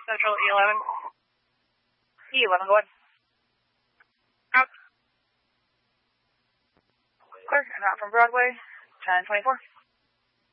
Central E11. E11, go ahead. Out. Clear, and out from Broadway, 1024.